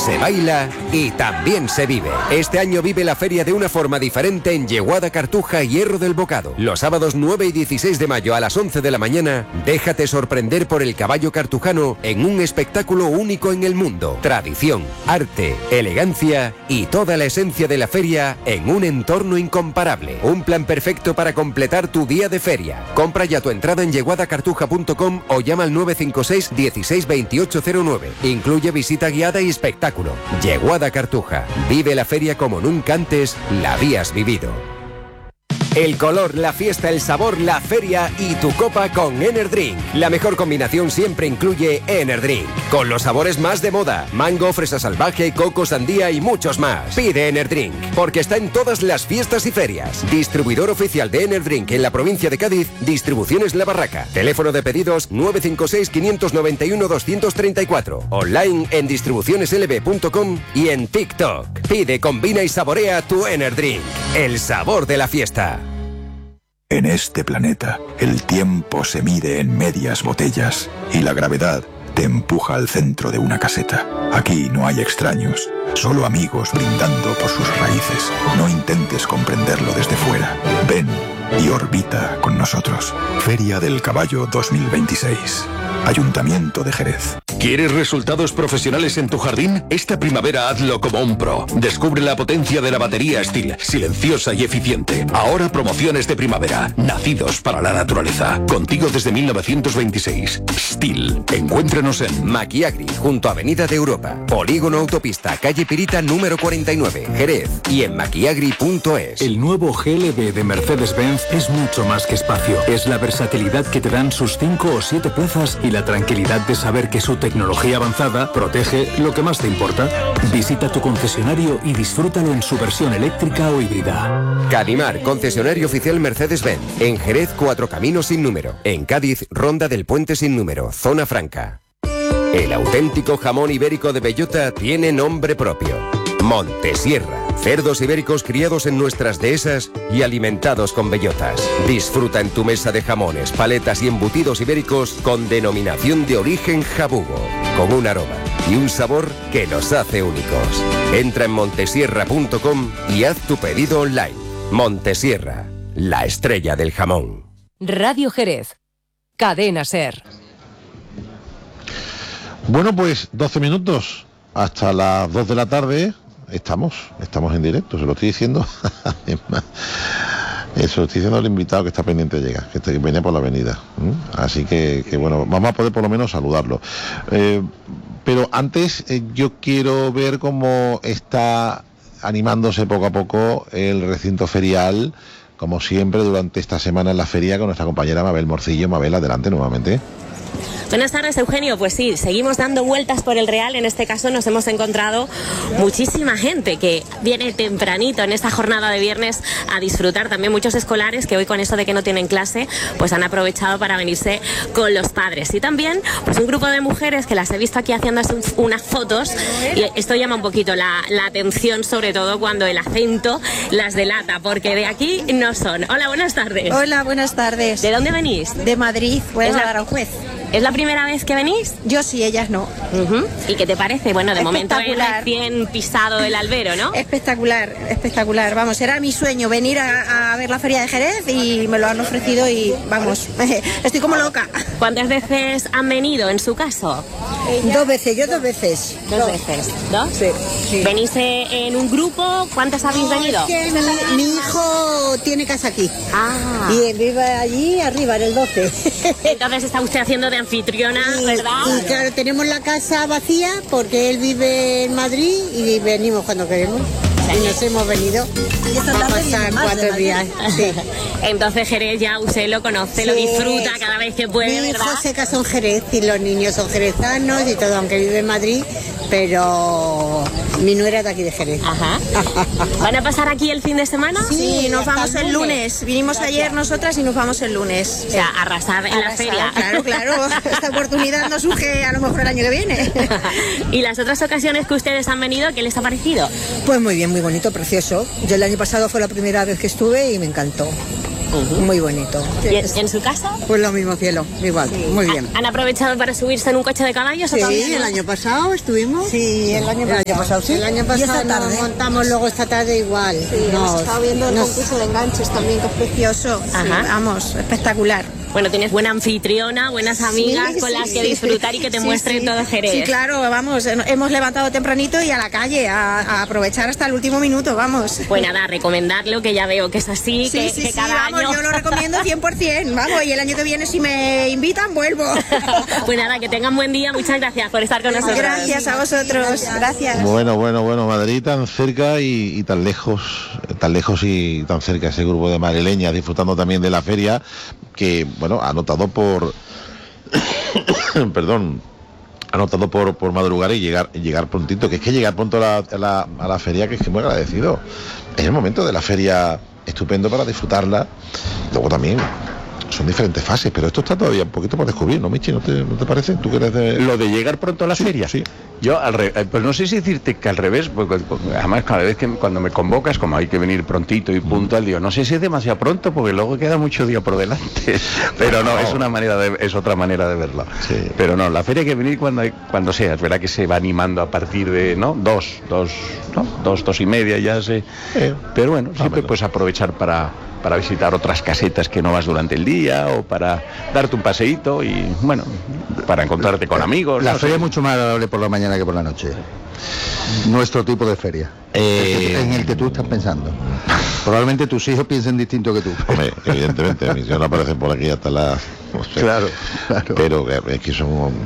se baila y también se vive. Este año vive la feria de una forma diferente en Yeguada, Cartuja y Hierro del Bocado. Los sábados 9 y 16 de mayo a las 11 de la mañana, déjate sorprender por el caballo cartujano en un espectáculo único en el mundo. Tradición, arte, elegancia y toda la esencia de la feria en un entorno incomparable. Un plan perfecto para completar tu día de feria. Compra ya tu entrada en yeguadacartuja.com o llama al 956 16 2809. Incluye visita guiada y espectáculo. Yeguada Cartuja. Vive la feria como nunca antes la habías vivido. El color, la fiesta, el sabor, la feria y tu copa con Enerdrink. La mejor combinación siempre incluye Enerdrink. Con los sabores más de moda: mango, fresa salvaje, coco, sandía y muchos más. Pide Enerdrink, porque está en todas las fiestas y ferias. Distribuidor oficial de Enerdrink en la provincia de Cádiz, Distribuciones La Barraca. Teléfono de pedidos 956 591 234. Online en distribucioneslb.com y en TikTok. Pide, combina y saborea tu Enerdrink. El sabor de la fiesta. En este planeta, el tiempo se mide en medias botellas y la gravedad te empuja al centro de una caseta. Aquí no hay extraños, solo amigos brindando por sus raíces. No intentes comprenderlo desde fuera. Ven y orbita con nosotros. Feria del Caballo 2026. Ayuntamiento de Jerez. ¿Quieres resultados profesionales en tu jardín? Esta primavera hazlo como un pro. Descubre la potencia de la batería Stihl, silenciosa y eficiente. Ahora promociones de primavera, nacidos para la naturaleza. Contigo desde 1926. Stihl. Encuéntranos en Maquiagri, junto a Avenida de Europa, Polígono Autopista, calle Pirita número 49, Jerez, y en maquiagri.es. El nuevo GLB de Mercedes-Benz es mucho más que espacio. Es la versatilidad que te dan sus 5 o 7 plazas y la tranquilidad de saber que su tecnología avanzada protege lo que más te importa. Visita tu concesionario y disfrútalo en su versión eléctrica o híbrida. Cadimar, concesionario oficial Mercedes-Benz. En Jerez, 4 Caminos sin número. En Cádiz, Ronda del Puente sin número, Zona Franca. El auténtico jamón ibérico de bellota tiene nombre propio: Montesierra. Cerdos ibéricos criados en nuestras dehesas y alimentados con bellotas. Disfruta en tu mesa de jamones, paletas y embutidos ibéricos con denominación de origen jabugo, con un aroma y un sabor que los hace únicos. Entra en montesierra.com y haz tu pedido online. Montesierra, la estrella del jamón. Radio Jerez. Cadena SER. Bueno, pues 12 minutos hasta las 2 de la tarde. Estamos en directo, se lo estoy diciendo. Eso lo estoy diciendo al invitado que está pendiente de llegar, que viene por la avenida. Así que bueno, vamos a poder por lo menos saludarlo. Pero antes yo quiero ver cómo está animándose poco a poco el recinto ferial, como siempre durante esta semana en la feria, con nuestra compañera Mabel Morcillo. Mabel, adelante nuevamente. Buenas tardes, Eugenio. Pues sí, seguimos dando vueltas por el Real. En este caso nos hemos encontrado muchísima gente que viene tempranito en esta jornada de viernes a disfrutar. También muchos escolares que hoy, con eso de que no tienen clase, pues han aprovechado para venirse con los padres. Y también pues un grupo de mujeres que las he visto aquí haciendo unas fotos, y esto llama un poquito la atención, sobre todo cuando el acento las delata, porque de aquí no son. Hola, buenas tardes. Hola, buenas tardes. ¿De dónde venís? De Madrid, pues a Aranjuez. ¿Es la primera vez que venís? Yo sí, ellas no. ¿Y qué te parece? Bueno, de momento es recién pisado el albero, ¿no? Espectacular, espectacular. Vamos, era mi sueño venir a ver la feria de Jerez y me lo han ofrecido y vamos, estoy como loca. ¿Cuántas veces han venido en su caso? Dos veces, yo 2 veces. ¿Dos veces? ¿Dos? Sí. ¿Venís en un grupo? ¿Cuántas habéis venido? Es que mi hijo tiene casa aquí. Ah. Y él vive allí arriba, en el 12. Entonces está usted haciendo de anfitriona, ¿verdad? Y claro, tenemos la casa vacía porque él vive en Madrid y venimos cuando queremos. Y nos hemos venido a pasar 4 días. Sí. Entonces Jerez ya usted lo conoce, lo disfruta cada vez que puede, Mi ¿verdad? hijo se casó en Jerez y los niños son jerezanos y todo, aunque vive en Madrid, pero mi nuera es de aquí de Jerez. Ajá. ¿Van a pasar aquí el fin de semana? Sí, nos vamos el lunes. Vinimos ayer nosotras y nos vamos el lunes. O sea, arrasar en la feria. Claro. Esta oportunidad no surge a lo mejor el año que viene. ¿Y las otras ocasiones que ustedes han venido, qué les ha parecido? Pues muy bien, muy bonito, precioso. Yo el año pasado fue la primera vez que estuve y me encantó. Muy bonito. ¿Y en su casa? Pues lo mismo, cielo, igual, muy bien. ¿Han aprovechado para subirse en un coche de caballos? Sí, el año pasado estuvimos. Sí, el año pasado, sí. El año pasado nos montamos, luego esta tarde igual. Sí, hemos estado viendo el concurso de enganches también, que es precioso. Ajá. Sí, vamos, espectacular. Bueno, tienes buena anfitriona, buenas amigas con las que disfrutar y que te muestren todo Jerez. Sí, claro, vamos, hemos levantado tempranito y a la calle, a aprovechar hasta el último minuto, vamos. Pues nada, recomendarlo, que ya veo que es así, que cada vamos, año... yo lo recomiendo 100%, vamos, y el año que viene si me invitan, vuelvo. Pues nada, que tengan buen día, muchas gracias por estar con nosotros. Gracias a vosotros, gracias. Bueno, Madrid tan cerca y tan lejos y tan cerca ese grupo de madrileñas disfrutando también de la feria, que bueno, anotado por perdón, anotado por madrugar y llegar prontito, que es que llegar pronto a la feria, que es que muy agradecido. Es el momento de la feria estupendo para disfrutarla. Luego también son diferentes fases, pero esto está todavía un poquito por descubrir, ¿no, Michi? ¿No te parece? ¿Tú que eres de...? Lo de llegar pronto a la feria. Sí. Yo, pues no sé si decirte que al revés, porque además cada vez que cuando me convocas, como hay que venir prontito y puntual, digo, no sé si es demasiado pronto, porque luego queda mucho día por delante. Pero no, es otra manera de verlo. Sí. Pero no, la feria hay que venir cuando sea. Es verdad que se va animando a partir de, ¿no? Dos y media ya sé. Pero bueno, siempre pues aprovechar para visitar otras casetas que no vas durante el día, o para darte un paseíto y, bueno, para encontrarte con amigos. La feria es mucho más agradable por la mañana que por la noche. Nuestro tipo de feria, en el que tú estás pensando. Probablemente tus hijos piensen distinto que tú. Hombre, evidentemente, mis hijos no aparecen por aquí hasta las... No sé, claro. Pero es que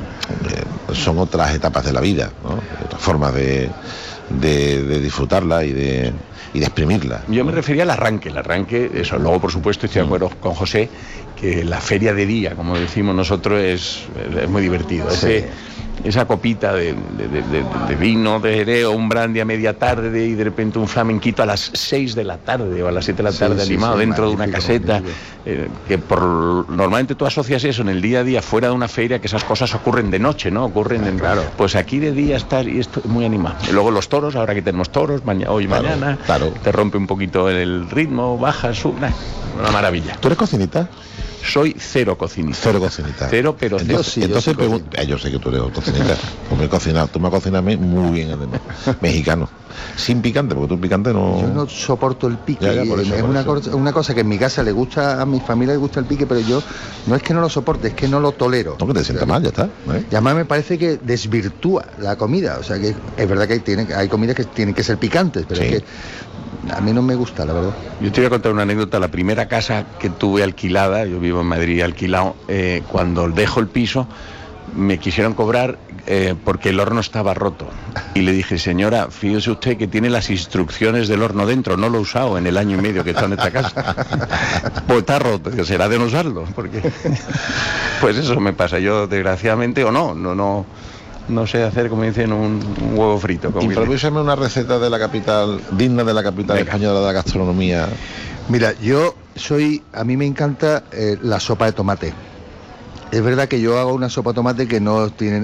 son otras etapas de la vida, ¿no? Otras formas de disfrutarla y de exprimirla. Yo me refería al arranque, eso. Luego, por supuesto, estoy de acuerdo con José, que la feria de día, como decimos nosotros, es muy divertido. Sí. Esa copita de vino, de Jerez, o un brandy a media tarde y de repente un flamenquito a las 6 de la tarde o a las 7 de la tarde, animado dentro de una caseta, que normalmente tú asocias eso en el día a día fuera de una feria, que esas cosas ocurren de noche, ¿no? Claro. Pues aquí de día estás y esto es muy animado. Y luego los toros, ahora que tenemos toros, mañana, te rompe un poquito el ritmo, baja, sube, una maravilla. ¿Tú eres cocinita? Soy cero cocinita. Cero, pero entonces yo sé que tú eres cocinita. Tú me cocinas muy bien, además. Mexicano. Sin picante, porque tú picante no... Yo no soporto el pique. Es una cosa que en mi casa le gusta, a mi familia le gusta el pique, pero yo no es que no lo soporte, es que no lo tolero. No, que te sienta mal, ya está. Y además me parece que desvirtúa la comida. O sea, que es verdad que hay comidas que tienen que ser picantes, pero es que a mí no me gusta, la verdad. Yo te voy a contar una anécdota. La primera casa que tuve alquilada, yo vivo en Madrid alquilado, cuando dejo el piso, me quisieron cobrar porque el horno estaba roto. Y le dije, señora, fíjese usted que tiene las instrucciones del horno dentro, no lo he usado en el año y medio que está en esta casa. Pues está roto, será de no usarlo, porque... Pues eso me pasa. Yo, desgraciadamente, o no sé hacer, como dicen, un huevo frito. Improvísame una receta de la capital, digna de la capital española de la gastronomía. Mira, a mí me encanta la sopa de tomate. Es verdad que yo hago una sopa de tomate que no tiene...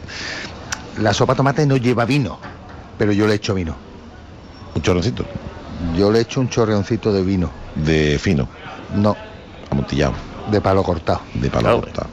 La sopa de tomate no lleva vino, pero yo le echo vino. ¿Un chorroncito? Yo le echo un chorroncito de vino. ¿De fino? No. Amontillado. De palo cortado. Cortado.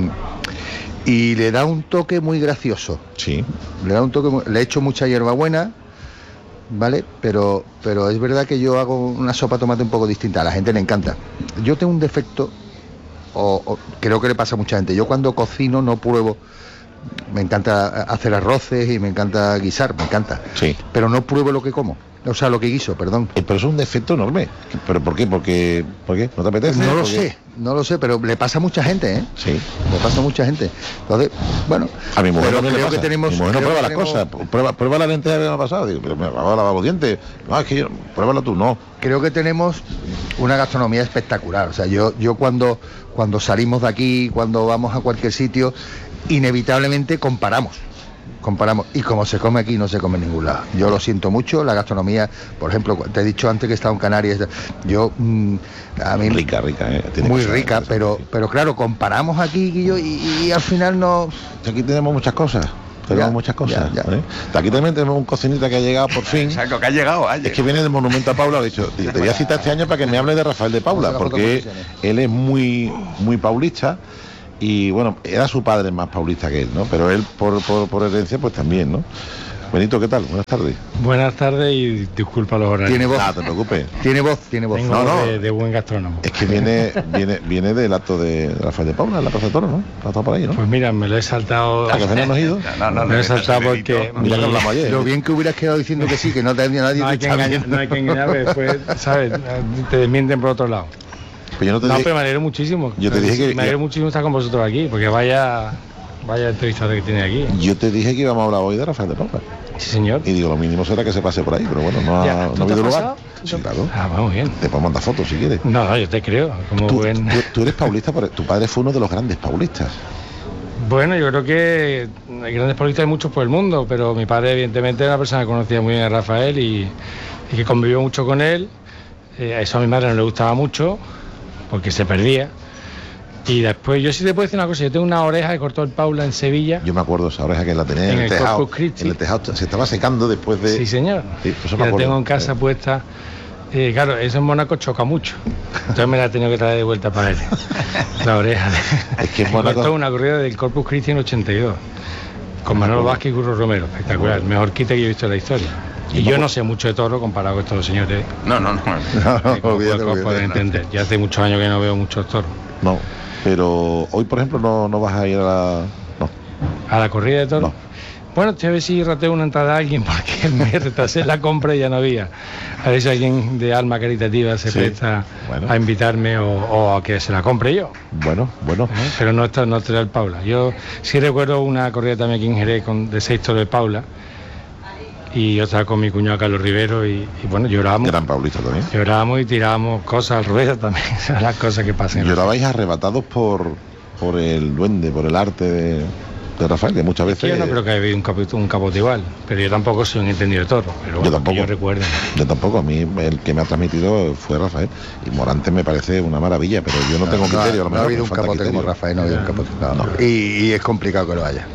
Y le da un toque muy gracioso. Sí. Le echo mucha hierbabuena, ¿vale? Pero es verdad que yo hago una sopa de tomate un poco distinta. A la gente le encanta. Yo tengo un defecto, o creo que le pasa a mucha gente. Yo cuando cocino no pruebo. Me encanta hacer arroces y me encanta guisar, me encanta. Sí. Pero no pruebo lo que como. O sea, lo que guiso, perdón. Pero es un defecto enorme. ¿Pero por qué? ¿Por qué? ¿No te apetece? No lo sé, pero le pasa a mucha gente, ¿eh? Sí. Le pasa a mucha gente. Entonces, bueno... A mi mujer pero creo que tenemos... Mi mujer no prueba las cosas. Prueba la lenteja que me ha pasado. Digo, pero me va a lavar los dientes. No, es que pruébala tú, no. Creo que tenemos una gastronomía espectacular. O sea, yo cuando salimos de aquí, cuando vamos a cualquier sitio, inevitablemente comparamos, y como se come aquí no se come en ningún lado. Yo lo siento mucho, la gastronomía, por ejemplo, te he dicho antes que he estado en Canarias, yo a mí rica, muy rica, pero claro, comparamos aquí y al final no. Aquí tenemos muchas cosas, Tenemos muchas cosas. Aquí también tenemos un cocinita que ha llegado por fin. Exacto, que ha llegado ayer. Es que viene del Monumento a Paula. De hecho, te voy a citar este año para que me hable de Rafael de Paula, porque él es muy paulista. Y bueno, era su padre más paulista que él, ¿no? Pero él por herencia pues también, ¿no? Benito, ¿qué tal? Buenas tardes. Buenas tardes y disculpa los horarios. Tiene voz. No te preocupes. Tiene voz. Tengo de buen gastrónomo. Es que viene del acto de Rafael de Paula, en la Plaza de Toros, ¿no? Ha estado por ahí, ¿no? Pues mira, me lo he saltado. ¿A que no hemos ido? No, me lo he saltado porque... Mira que hablamos ayer. Lo bien que hubieras quedado diciendo que sí, que no te nadie no hay que engañar, no hay que engañar, después, ¿sabes? Te desmienten por otro lado. Pues yo no te dije... pero me alegro muchísimo. Yo te dije que... Me alegro muchísimo estar con vosotros aquí, porque vaya entrevista que tiene aquí. Yo te dije que íbamos a hablar hoy de Rafael de Paula. Sí, señor. Y digo, lo mínimo será que se pase por ahí, pero bueno, no ha habido lugar. Sí, claro. Ah, muy bien. Te puedo mandar fotos si quieres. No, yo te creo. Tú eres paulista, tu padre fue uno de los grandes paulistas. Bueno, yo creo que hay grandes paulistas hay muchos por el mundo, pero mi padre evidentemente era una persona que conocía muy bien a Rafael y que convivió mucho con él. A eso a mi madre no le gustaba mucho, porque se perdía. Y después, yo sí te puedo decir una cosa, yo tengo una oreja que cortó el Paula en Sevilla. Yo me acuerdo esa oreja que la tenía en el tejado. En el tejado, se estaba secando después de... Sí, señor. Sí, eso la tengo en casa puesta. Claro, eso en Mónaco choca mucho. Entonces me la he tenido que traer de vuelta para él. La oreja. Es que en Mónaco... Esto es una corrida del Corpus Christi en 82. Con Manuel Vázquez y Curro Romero. Espectacular. El mejor quite que yo he visto en la historia. Y yo no sé mucho de toro comparado con estos señores. No. Pueden entender. Ya hace muchos años que no veo muchos toros. No. Pero hoy, por ejemplo, no vas a ir a la corrida de toros. No. Bueno, a ver si rateo una entrada a alguien, porque me retrasé la compra y ya no había. A ver si alguien de alma caritativa se presta a invitarme o a que se la compre yo. Bueno. Pero no está el Paula. Yo sí recuerdo una corrida también aquí en Jerez de 6 toros de Paula. Y yo estaba con mi cuñado Carlos Rivero y bueno, llorábamos. Gran paulista también. Llorábamos y tirábamos cosas al ruedo también, las cosas que pasan. Llorabais arrebatados por el duende, por el arte de Rafael, que muchas veces... Yo no creo que haya habido un capote igual, pero yo tampoco soy un entendido de toro. Pero bueno, yo tampoco. Yo recuerdo. Yo tampoco, a mí el que me ha transmitido fue Rafael. Y Morante me parece una maravilla, pero yo no tengo criterio. No ha habido un capote criterio. Como Rafael, no ha habido un capote. No. Y es complicado que lo haya.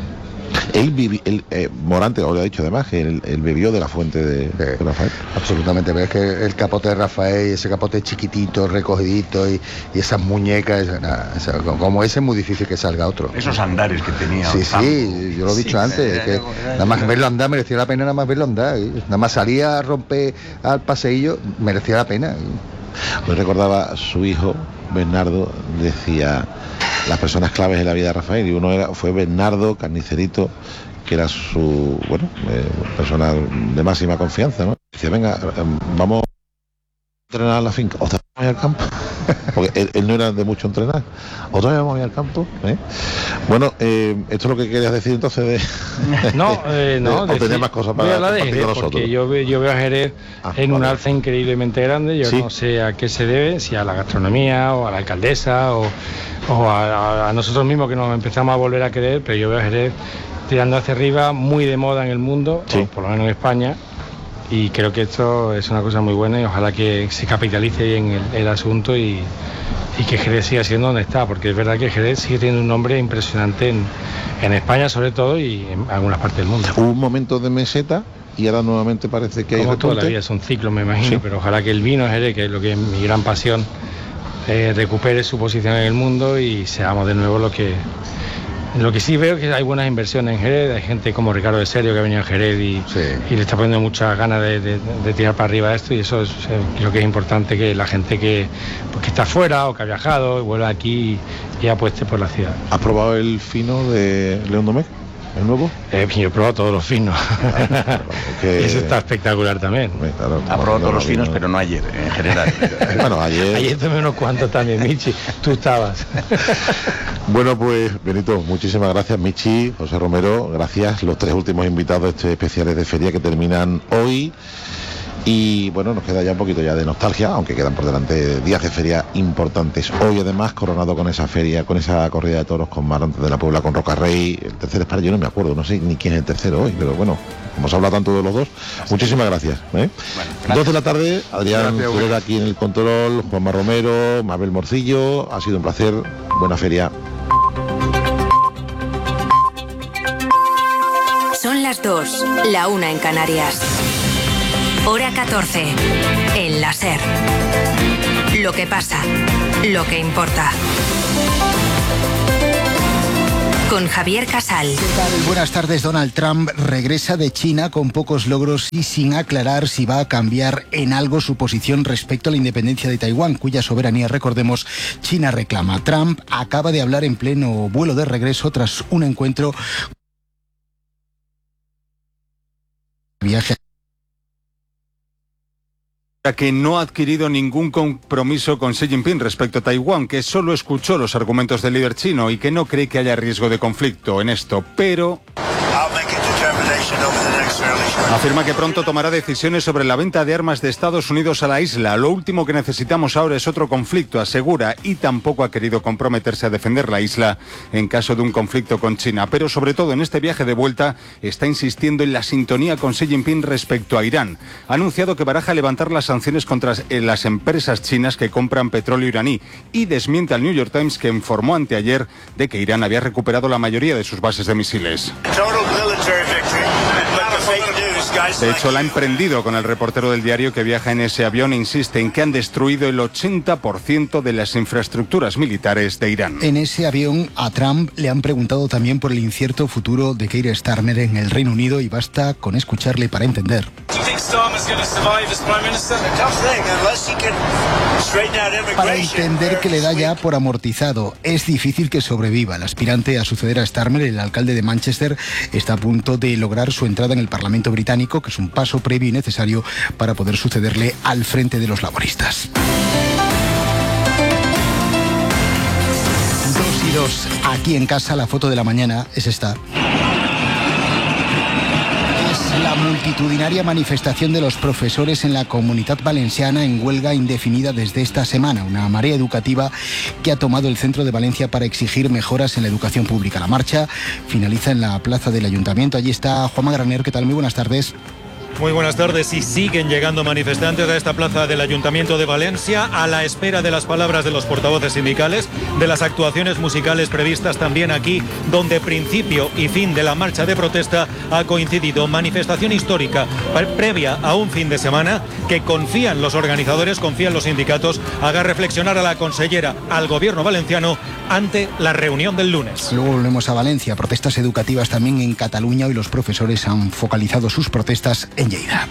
Morante lo ha dicho además, que él bebió de la fuente de Rafael. Absolutamente, pero es que el capote de Rafael, ese capote chiquitito, recogidito y esas muñecas, como ese es muy difícil que salga otro. Esos andares que tenía. Sí, yo lo he dicho antes, que nada más verlo andar merecía la pena, nada más verlo andar. Nada más salía a romper al paseillo, merecía la pena. Me recordaba su hijo, Bernardo, decía... las personas claves en la vida de Rafael, y uno fue Bernardo Carnicerito, que era su persona de máxima confianza, ¿no? Decía, venga, vamos a entrenar a la finca, otra vez vamos al campo, porque él no era de mucho entrenar, otra vez vamos a ir al campo, ¿eh? Bueno, esto es lo que querías decir entonces no, o tenía más cosas para compartir con nosotros. Porque yo veo a Jerez en un alza increíblemente grande, yo no sé a qué se debe, si a la gastronomía o a la alcaldesa o a nosotros mismos, que nos empezamos a volver a querer, pero yo veo a Jerez tirando hacia arriba, muy de moda en el mundo, o por lo menos en España, y creo que esto es una cosa muy buena y ojalá que se capitalice en el asunto y que Jerez siga siendo donde está, porque es verdad que Jerez sigue teniendo un nombre impresionante en España sobre todo y en algunas partes del mundo. Hubo un momento de meseta y ahora nuevamente parece que hay repunte. Toda la vida es un ciclo, me imagino, pero ojalá que el vino de Jerez, que es lo que es mi gran pasión, recupere su posición en el mundo y seamos de nuevo lo que sí veo que hay buenas inversiones en Jerez, hay gente como Ricardo de Serio que ha venido a Jerez y le está poniendo muchas ganas de tirar para arriba esto, y eso creo que es importante, que la gente que está fuera o que ha viajado vuelva aquí y apueste por la ciudad. ¿Has probado el fino de León Domecq? ¿El nuevo? Yo he probado todos los finos. Eso está espectacular también. Ha probado todos los finos, pero no ayer, en general. Bueno, ayer tomé unos cuantos también, Michi. Tú estabas. Bueno, pues, Benito, muchísimas gracias, Michi, José Romero, gracias. Los tres últimos invitados de estos especiales de feria que terminan hoy. Y bueno, nos queda ya un poquito ya de nostalgia, aunque quedan por delante días de feria importantes. Hoy además coronado con esa feria, con esa corrida de toros con Marante de la Puebla, con Rocarrey. El tercer es para, yo no me acuerdo, no sé ni quién es el tercero hoy, pero bueno, como se habla tanto de los dos, muchísimas gracias. Bueno, 2 de la tarde, Adrián Turera aquí en el control, Juanma Romero, Mabel Morcillo, ha sido un placer, buena feria. las 2, la 1 en Canarias. Hora 14, en la SER. Lo que pasa, lo que importa. Con Javier Casal. ¿Qué tal? Buenas tardes. Donald Trump regresa de China con pocos logros y sin aclarar si va a cambiar en algo su posición respecto a la independencia de Taiwán, cuya soberanía, recordemos, China reclama. Trump acaba de hablar en pleno vuelo de regreso tras un encuentro viaje que no ha adquirido ningún compromiso con Xi Jinping respecto a Taiwán, que solo escuchó los argumentos del líder chino y que no cree que haya riesgo de conflicto en esto, pero afirma que pronto tomará decisiones sobre la venta de armas de Estados Unidos a la isla. Lo último que necesitamos ahora es otro conflicto, asegura, y tampoco ha querido comprometerse a defender la isla en caso de un conflicto con China. Pero sobre todo en este viaje de vuelta está insistiendo en la sintonía con Xi Jinping respecto a Irán. Ha anunciado que baraja levantar las sanciones contra las empresas chinas que compran petróleo iraní y desmiente al New York Times, que informó anteayer de que Irán había recuperado la mayoría de sus bases de misiles. De hecho, la ha emprendido con el reportero del diario que viaja en ese avión e insiste en que han destruido el 80% de las infraestructuras militares de Irán. En ese avión a Trump le han preguntado también por el incierto futuro de Keir Starmer en el Reino Unido y basta con escucharle para entender. Para entender que le da ya por amortizado. Es difícil que sobreviva. El aspirante a suceder a Starmer, el alcalde de Manchester, está a punto de lograr su entrada en el Parlamento británico, que es un paso previo y necesario para poder sucederle al frente de los laboristas. 2 aquí en casa. La foto de la mañana es esta. La multitudinaria manifestación de los profesores en la Comunitat Valenciana en huelga indefinida desde esta semana. Una marea educativa que ha tomado el centro de Valencia para exigir mejoras en la educación pública. La marcha finaliza en la plaza del Ayuntamiento. Allí está Juanma Graner. ¿Qué tal? Muy buenas tardes. Muy buenas tardes. Y siguen llegando manifestantes a esta plaza del Ayuntamiento de Valencia a la espera de las palabras de los portavoces sindicales, de las actuaciones musicales previstas también aquí, donde principio y fin de la marcha de protesta ha coincidido. Manifestación histórica previa a un fin de semana que confían los organizadores, confían los sindicatos, haga reflexionar a la consellera, al gobierno valenciano ante la reunión del lunes. Luego volvemos a Valencia. Protestas educativas también en Cataluña. Hoy los profesores han focalizado sus protestas en Lleida.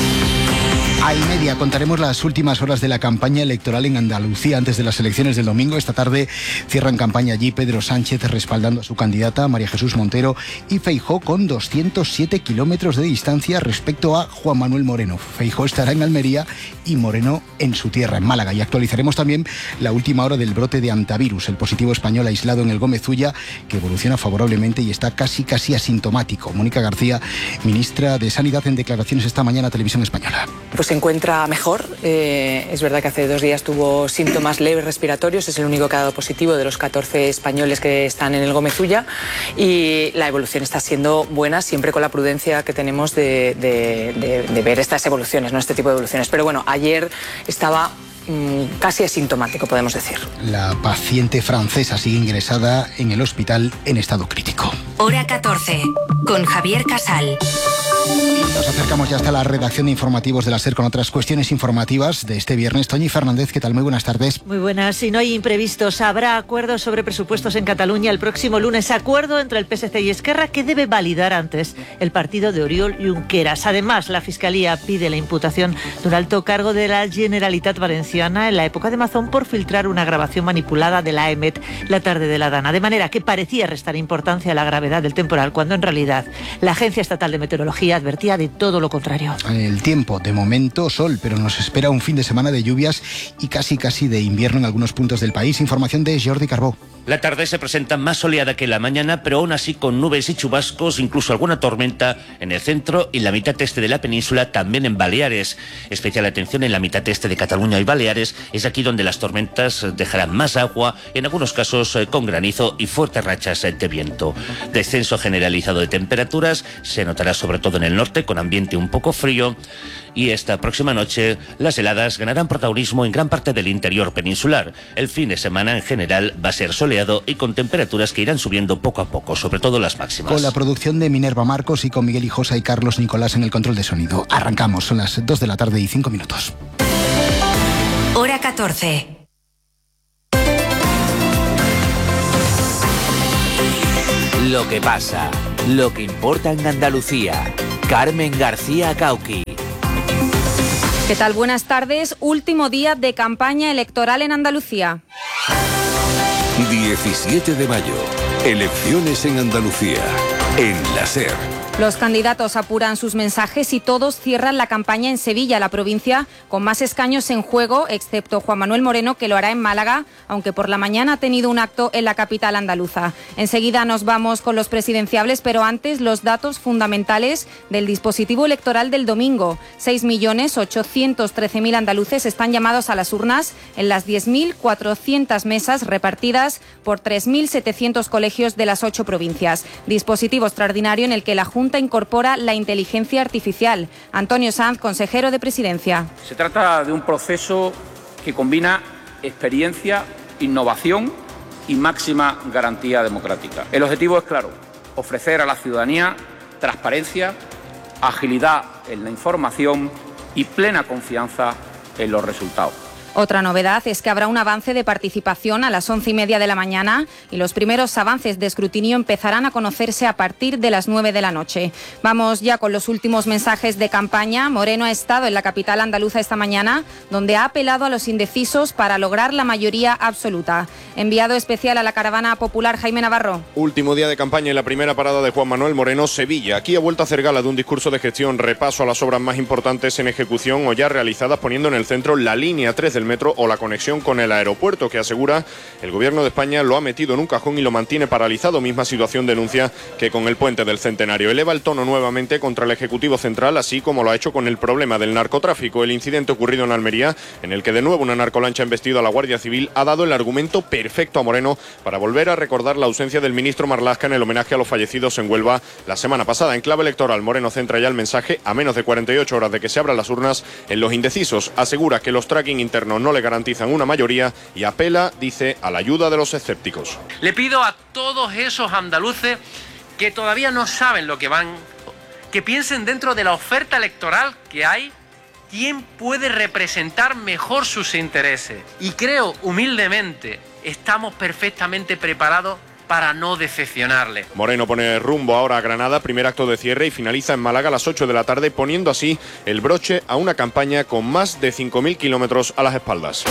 A y media contaremos las últimas horas de la campaña electoral en Andalucía antes de las elecciones del domingo. Esta tarde cierran campaña allí Pedro Sánchez respaldando a su candidata María Jesús Montero y Feijóo con 207 kilómetros de distancia respecto a Juan Manuel Moreno. Feijóo estará en Almería y Moreno en su tierra, en Málaga. Y actualizaremos también la última hora del brote de antivirus, el positivo español aislado en el Gómez Ulla, que evoluciona favorablemente y está casi asintomático. Mónica García, ministra de Sanidad, en declaraciones esta mañana a Televisión Española. Pues se encuentra mejor. Es verdad que hace 2 días tuvo síntomas leves respiratorios. Es el único que ha dado positivo de los 14 españoles que están en el Gómez Ulla. Y la evolución está siendo buena, siempre con la prudencia que tenemos de ver estas evoluciones, no este tipo de evoluciones. Pero bueno, ayer estaba casi asintomático, podemos decir. La paciente francesa sigue ingresada en el hospital en estado crítico. Hora 14, con Javier Casal. Nos acercamos ya hasta la redacción de informativos de la SER con otras cuestiones informativas de este viernes. Toñi Fernández, ¿qué tal? Muy buenas tardes. Muy buenas. Si no hay imprevistos, habrá acuerdos sobre presupuestos en Cataluña el próximo lunes. Acuerdo entre el PSC y Esquerra que debe validar antes el partido de Oriol Junqueras. Además, la Fiscalía pide la imputación de un alto cargo de la Generalitat Valenciana en la época de Mazón por filtrar una grabación manipulada de la EMET la tarde de la Dana. De manera que parecía restar importancia a la gravedad del temporal, cuando en realidad la Agencia Estatal de Meteorología advertía de todo lo contrario. El tiempo, de momento sol, pero nos espera un fin de semana de lluvias y casi de invierno en algunos puntos del país. Información de Jordi Carbó. La tarde se presenta más soleada que la mañana, pero aún así con nubes y chubascos, incluso alguna tormenta en el centro y la mitad este de la península, también en Baleares. Especial atención en la mitad este de Cataluña y Baleares, es aquí donde las tormentas dejarán más agua, en algunos casos con granizo y fuertes rachas de viento. Descenso generalizado de temperaturas, se notará sobre todo en el norte, con ambiente un poco frío. Y esta próxima noche las heladas ganarán protagonismo en gran parte del interior peninsular. El fin de semana en general va a ser soleado y con temperaturas que irán subiendo poco a poco, sobre todo las máximas. Con la producción de Minerva Marcos y con Miguel Hijosa y Carlos Nicolás en el control de sonido. Arrancamos, son las 2 de la tarde y 5 minutos. Hora 14. Lo que pasa, lo que importa en Andalucía. Carmen García Cauqui. ¿Qué tal? Buenas tardes. Último día de campaña electoral en Andalucía. 17 de mayo. Elecciones en Andalucía. En la SER. Los candidatos apuran sus mensajes y todos cierran la campaña en Sevilla, la provincia con más escaños en juego, excepto Juan Manuel Moreno, que lo hará en Málaga, aunque por la mañana ha tenido un acto en la capital andaluza. Enseguida nos vamos con los presidenciables, pero antes los datos fundamentales del dispositivo electoral del domingo. 6.813.000 andaluces están llamados a las urnas en las 10.400 mesas repartidas por 3.700 colegios de las 8 provincias. Dispositivo extraordinario en el que la Junta incorpora la inteligencia artificial. Antonio Sanz, consejero de Presidencia. Se trata de un proceso que combina experiencia, innovación y máxima garantía democrática. El objetivo es claro: ofrecer a la ciudadanía transparencia, agilidad en la información y plena confianza en los resultados. Otra novedad es que habrá un avance de participación a las 11:30 de la mañana y los primeros avances de escrutinio empezarán a conocerse a partir de las 9 de la noche. Vamos ya con los últimos mensajes de campaña. Moreno ha estado en la capital andaluza esta mañana, donde ha apelado a los indecisos para lograr la mayoría absoluta. Enviado especial a la caravana popular, Jaime Navarro. Último día de campaña en la primera parada de Juan Manuel Moreno, Sevilla. Aquí ha vuelto a hacer gala de un discurso de gestión, repaso a las obras más importantes en ejecución o ya realizadas, poniendo en el centro la línea 3 del metro o la conexión con el aeropuerto, que asegura el Gobierno de España lo ha metido en un cajón y lo mantiene paralizado. Misma situación denuncia que con el puente del Centenario. Eleva el tono nuevamente contra el Ejecutivo Central, así como lo ha hecho con el problema del narcotráfico. El incidente ocurrido en Almería, en el que de nuevo una narcolancha ha embestido a la Guardia Civil, ha dado el argumento perfecto a Moreno para volver a recordar la ausencia del ministro Marlaska en el homenaje a los fallecidos en Huelva la semana pasada. En clave electoral, Moreno centra ya el mensaje, a menos de 48 horas de que se abran las urnas, en los indecisos. Asegura que los tracking internos no le garantizan una mayoría y apela, dice, a la ayuda de los escépticos. Le pido a todos esos andaluces que todavía no saben lo que van, que piensen dentro de la oferta electoral que hay, quién puede representar mejor sus intereses. Y creo, humildemente, estamos perfectamente preparados para no decepcionarle. Moreno pone rumbo ahora a Granada, primer acto de cierre, y finaliza en Málaga a las 8 de la tarde, poniendo así el broche a una campaña con más de 5.000 kilómetros a las espaldas.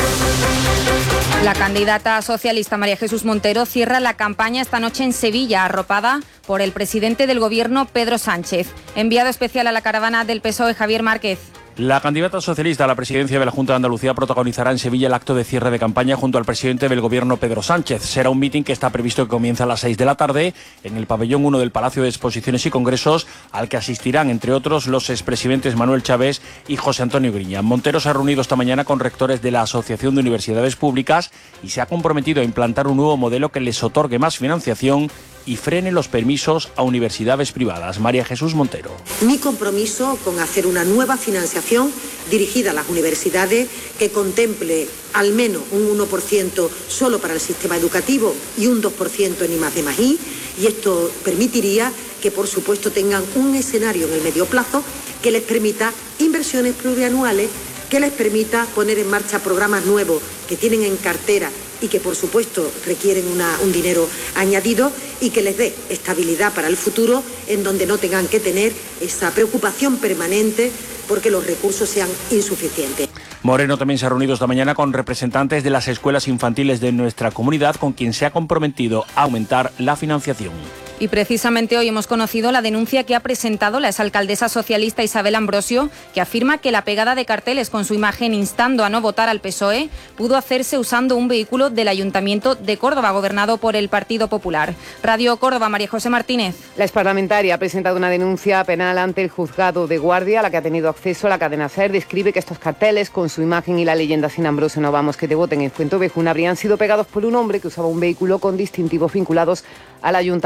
La candidata socialista María Jesús Montero cierra la campaña esta noche en Sevilla, arropada por el presidente del Gobierno, Pedro Sánchez. Enviado especial a la caravana del PSOE, Javier Márquez. La candidata socialista a la presidencia de la Junta de Andalucía protagonizará en Sevilla el acto de cierre de campaña junto al presidente del Gobierno, Pedro Sánchez. Será un mitin que está previsto que comience a las 6 de la tarde en el pabellón 1 del Palacio de Exposiciones y Congresos, al que asistirán, entre otros, los expresidentes Manuel Chávez y José Antonio Griñán. Montero se ha reunido esta mañana con rectores de la Asociación de Universidades Públicas y se ha comprometido a implantar un nuevo modelo que les otorgue más financiación y frene los permisos a universidades privadas. María Jesús Montero. Mi compromiso con hacer una nueva financiación dirigida a las universidades que contemple al menos un 1% solo para el sistema educativo y un 2% en I+D+I, y esto permitiría que, por supuesto, tengan un escenario en el medio plazo que les permita inversiones plurianuales, que les permita poner en marcha programas nuevos que tienen en cartera y que, por supuesto, requieren un dinero añadido, y que les dé estabilidad para el futuro, en donde no tengan que tener esa preocupación permanente porque los recursos sean insuficientes. Moreno también se ha reunido esta mañana con representantes de las escuelas infantiles de nuestra comunidad, con quien se ha comprometido a aumentar la financiación. Y precisamente hoy hemos conocido la denuncia que ha presentado la exalcaldesa socialista Isabel Ambrosio, que afirma que la pegada de carteles con su imagen instando a no votar al PSOE pudo hacerse usando un vehículo del Ayuntamiento de Córdoba, gobernado por el Partido Popular. Radio Córdoba, María José Martínez. La exparlamentaria ha presentado una denuncia penal ante el juzgado de Guardia, a la que ha tenido acceso la cadena SER. Describe que estos carteles con su imagen y la leyenda "Sin Ambrosio no vamos que te voten" en Fuentovejuna habrían sido pegados por un hombre que usaba un vehículo con distintivos vinculados al Ayuntamiento de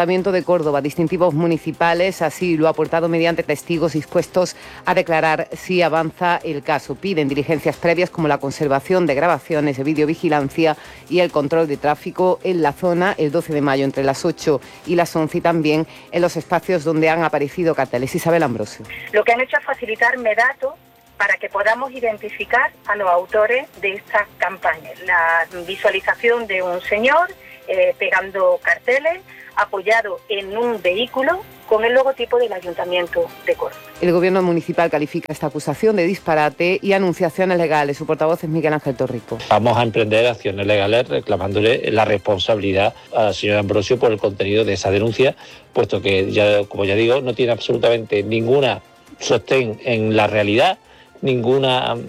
Córdoba. Distintivos municipales, así lo ha aportado mediante testigos dispuestos a declarar si avanza el caso. Piden diligencias previas como la conservación de grabaciones de videovigilancia y el control de tráfico en la zona el 12 de mayo entre las 8 y las 11 y también en los espacios donde han aparecido carteles. Isabel Ambrosio. Lo que han hecho es facilitarme datos para que podamos identificar a los autores de estas campañas. La visualización de un señor pegando carteles, apoyado en un vehículo con el logotipo del Ayuntamiento de Córdoba. El Gobierno municipal califica esta acusación de disparate y anuncia acciones legales. Su portavoz es Miguel Ángel Torrico. Vamos a emprender acciones legales reclamándole la responsabilidad al señor Ambrosio por el contenido de esa denuncia, puesto que, como ya digo, no tiene absolutamente ninguna sostén en la realidad, ningún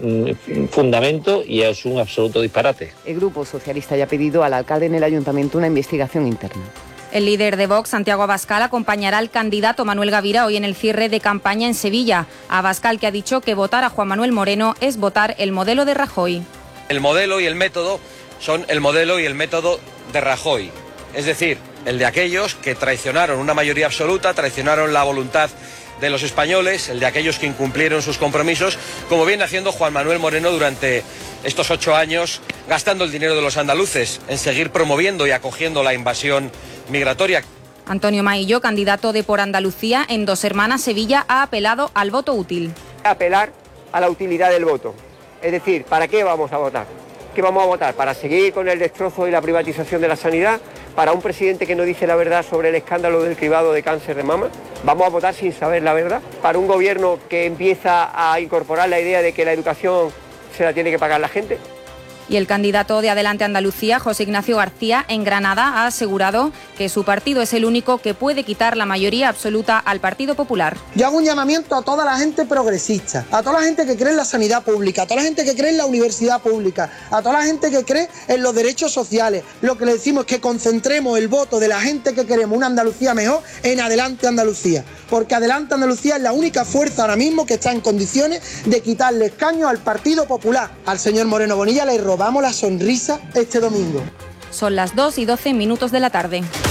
fundamento y es un absoluto disparate. El Grupo Socialista ya ha pedido al alcalde en el Ayuntamiento una investigación interna. El líder de Vox, Santiago Abascal, acompañará al candidato Manuel Gavira hoy en el cierre de campaña en Sevilla. Abascal, que ha dicho que votar a Juan Manuel Moreno es votar el modelo de Rajoy. El modelo y el método son el modelo y el método de Rajoy. Es decir, el de aquellos que traicionaron una mayoría absoluta, traicionaron la voluntad de los españoles, el de aquellos que incumplieron sus compromisos, como viene haciendo Juan Manuel Moreno durante estos 8 años, gastando el dinero de los andaluces en seguir promoviendo y acogiendo la invasión migratoria. Antonio Maillo, candidato de Por Andalucía en Dos Hermanas Sevilla, ha apelado al voto útil. Apelar a la utilidad del voto. Es decir, ¿para qué vamos a votar? ¿Qué vamos a votar? ¿Para seguir con el destrozo y la privatización de la sanidad? ¿Para un presidente que no dice la verdad sobre el escándalo del cribado de cáncer de mama? ¿Vamos a votar sin saber la verdad? ¿Para un gobierno que empieza a incorporar la idea de que la educación se la tiene que pagar la gente? Y el candidato de Adelante Andalucía, José Ignacio García, en Granada, ha asegurado que su partido es el único que puede quitar la mayoría absoluta al Partido Popular. Yo hago un llamamiento a toda la gente progresista, a toda la gente que cree en la sanidad pública, a toda la gente que cree en la universidad pública, a toda la gente que cree en los derechos sociales. Lo que le decimos es que concentremos el voto de la gente que queremos una Andalucía mejor en Adelante Andalucía, porque Adelante Andalucía es la única fuerza ahora mismo que está en condiciones de quitarle escaños al Partido Popular. Al señor Moreno Bonilla le robamos la sonrisa este domingo. Son las 2:12 de la tarde.